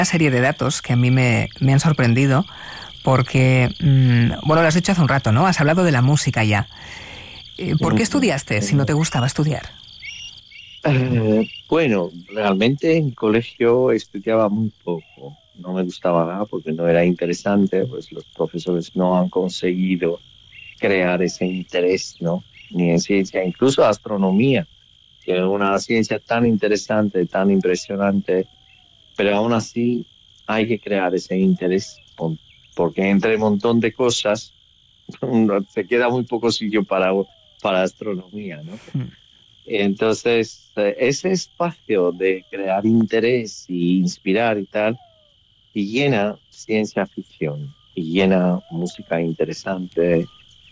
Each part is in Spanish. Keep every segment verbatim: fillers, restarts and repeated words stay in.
Una serie de datos que a mí me, me han sorprendido porque, mmm, bueno, lo has dicho hace un rato, ¿no? Has hablado de la música ya. Eh, ¿Por qué estudiaste si no te gustaba estudiar? Eh, bueno, realmente en colegio estudiaba muy poco. No me gustaba nada porque no era interesante, pues los profesores no han conseguido crear ese interés, ¿no? Ni en ciencia, incluso astronomía, que es una ciencia tan interesante, tan impresionante, pero aún así hay que crear ese interés, por- porque entre un montón de cosas no- se queda muy poco sitio para, para astronomía, ¿no? Hmm. Entonces, eh, ese espacio de crear interés y inspirar y tal, y llena ciencia ficción, y llena música interesante.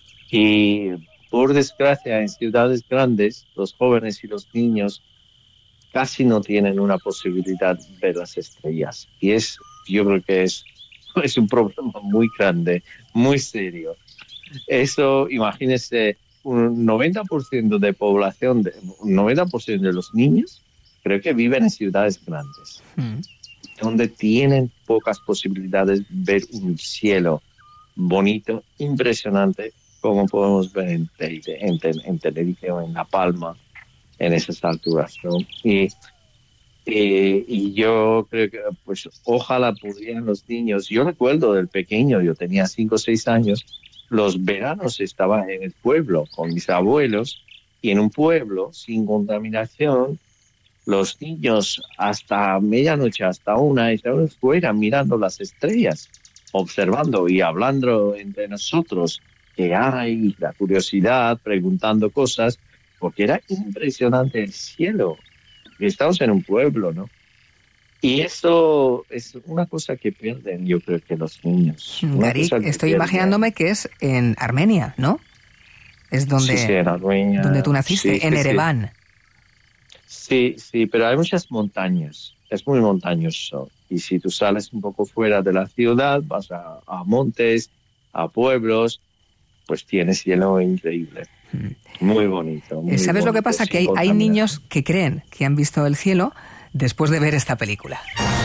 Y por desgracia, en ciudades grandes, los jóvenes y los niños casi no tienen una posibilidad de ver las estrellas. Y es, yo creo que es, es un problema muy grande, muy serio. Eso, imagínese, un noventa por ciento de población, de, un noventa por ciento de los niños, creo que viven en ciudades grandes, Hmm. donde tienen pocas posibilidades de ver un cielo bonito, impresionante, como podemos ver en, tele- en, tel- en televisión, en La Palma, en esas alturas, ¿no? Y, y, y yo creo que, pues, ojalá pudieran los niños. Yo recuerdo del pequeño, yo tenía cinco o seis años, los veranos estaba en el pueblo con mis abuelos, y en un pueblo sin contaminación, los niños hasta medianoche, hasta una, estaban fuera mirando las estrellas, observando y hablando entre nosotros que hay, la curiosidad, preguntando cosas, porque era impresionante el cielo. Estamos en un pueblo, ¿no? Y eso es una cosa que pierden, yo creo que los niños, una Garik, cosa que estoy pierden. imaginándome que es en Armenia, ¿no? Es Sí, sí, donde, en donde tú Armenia, sí, naciste, en sí, sí. Ereván. Sí, sí, pero hay muchas montañas, es muy montañoso. Y si tú sales un poco fuera de la ciudad, vas a, a montes, a pueblos, pues tienes cielo increíble. Muy bonito, Eh, muy ¿Sabes lo que bonito, pasa? Que sin hay, hay niños contaminación. que creen que han visto el cielo después de ver esta película.